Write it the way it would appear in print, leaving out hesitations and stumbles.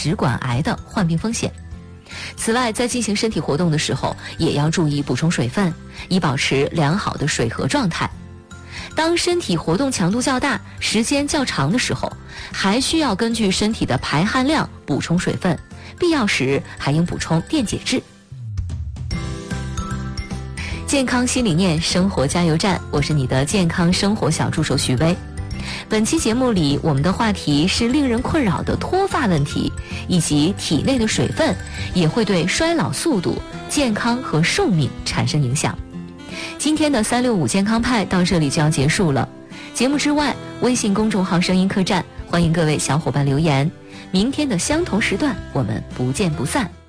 食管癌的患病风险。此外，在进行身体活动的时候，也要注意补充水分，以保持良好的水合状态。当身体活动强度较大、时间较长的时候，还需要根据身体的排汗量补充水分，必要时还应补充电解质。健康新理念，生活加油站，我是你的健康生活小助手徐薇。本期节目里，我们的话题是令人困扰的脱发问题，以及体内的水分也会对衰老速度、健康和寿命产生影响。今天的365健康派到这里就要结束了。节目之外，微信公众号声音客栈，欢迎各位小伙伴留言。明天的相同时段，我们不见不散。